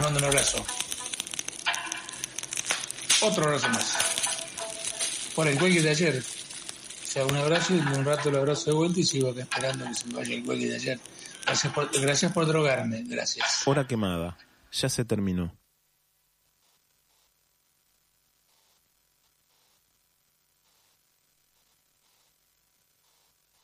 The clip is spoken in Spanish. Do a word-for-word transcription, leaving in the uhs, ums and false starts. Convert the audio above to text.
mando un abrazo. Otro abrazo más. Por el cuelgue de ayer. O sea, un abrazo y un rato lo abrazo de vuelta y sigo acá esperando que se me vaya el cuelgue de ayer. Gracias por, gracias por drogarme. Gracias. Hora quemada. Ya se terminó.